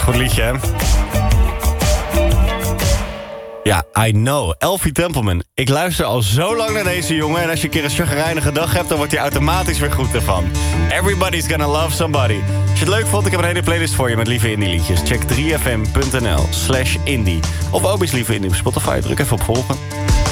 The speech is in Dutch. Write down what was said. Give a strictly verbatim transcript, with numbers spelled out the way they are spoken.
Goed liedje, hè? Ja, I know. Elfie Templeman. Ik luister al zo lang naar deze jongen... en als je een keer een chagrijnige dag hebt... dan wordt hij automatisch weer goed ervan. Everybody's gonna love somebody. Als je het leuk vond, ik heb een hele playlist voor je... met lieve indie liedjes. Check drie f m punt n l slash indie. Of Obi's Lieve Indie op Spotify. Druk even op volgen.